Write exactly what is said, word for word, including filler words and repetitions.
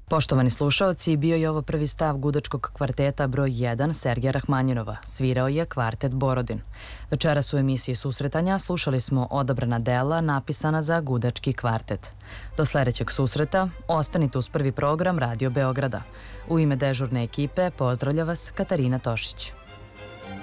Poštovani slušaoci, bio je ovo prvi stav gudačkog kvarteta broj jedan Sergeja Rahmanjinova. Svirao je kvartet Borodin. Večeras u emisiji Susretanja slušali smo odabrana dela napisana za gudački kvartet. Do sledećeg susreta ostanite uz prvi program Radio Beograda. U ime dežurne ekipe pozdravlja vas Katarina Tošić.